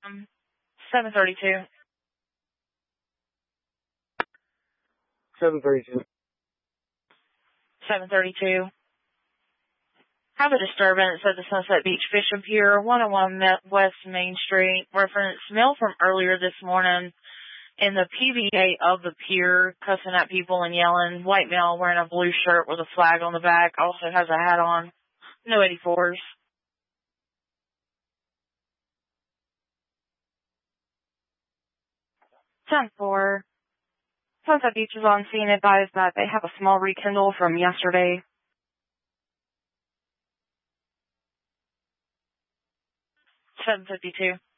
732. 732. 732. Have a disturbance at the Sunset Beach Fishing Pier, 101 West Main Street. Reference mail from earlier this morning in the PVA of the pier, cussing at people and yelling. White male wearing a blue shirt with a flag on the back, also has a hat on. No 84s. 10-4. Sunset Beach is on scene. Advised that they have a small rekindle from yesterday. 752.